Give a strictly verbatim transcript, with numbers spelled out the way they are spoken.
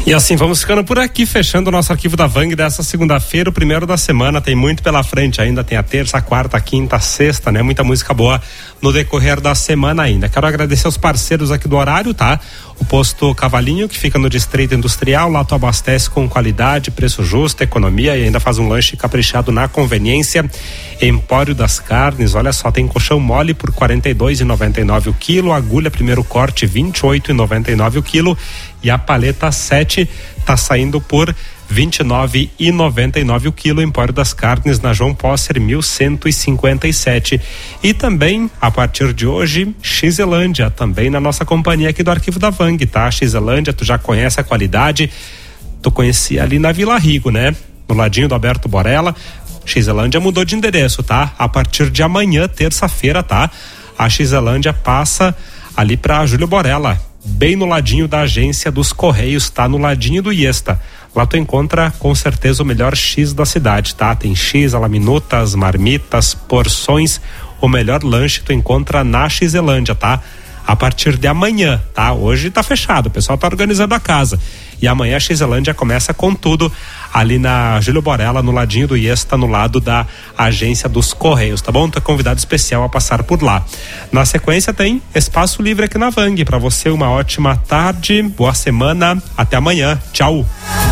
E assim vamos ficando por aqui, fechando o nosso arquivo da Vang dessa segunda-feira, o primeiro da semana. Tem muito pela frente ainda, tem a terça, a quarta, a quinta, a sexta, né? Muita música boa no decorrer da semana ainda. Quero agradecer aos parceiros aqui do horário, tá? O Posto Cavalinho, que fica no Distrito Industrial, lá tu abastece com qualidade, preço justo, economia e ainda faz um lanche caprichado na conveniência. Empório das Carnes, olha só, tem colchão mole por quarenta e dois reais e noventa e nove centavos o quilo, agulha primeiro corte vinte e oito reais e noventa e nove centavos o quilo e a paleta sete tá saindo por vinte e nove reais e noventa e nove centavos o quilo. Empório das Carnes na João Posser mil cento e cinquenta e sete. E também a partir de hoje Xelândia, também na nossa companhia aqui do arquivo da Vang, tá? Xelândia, tu já conhece a qualidade, tu conhecia ali na Vila Rigo, né? No ladinho do Alberto Borella. Xelândia mudou de endereço, tá? A partir de amanhã, terça-feira, tá? A Xelândia passa ali pra Júlio Borella, bem no ladinho da agência dos Correios, tá? No ladinho do Iesta. Lá tu encontra com certeza o melhor X da cidade, tá? Tem X, alaminutas, marmitas, porções. O melhor lanche tu encontra na Xelândia, tá? A partir de amanhã, tá? Hoje tá fechado, o pessoal tá organizando a casa. E amanhã a Xelândia começa com tudo ali na Júlio Borella, no ladinho do Iesta, no lado da agência dos Correios, tá bom? Tu é convidado especial a passar por lá. Na sequência tem espaço livre aqui na Vang. Pra você uma ótima tarde, boa semana, até amanhã, tchau.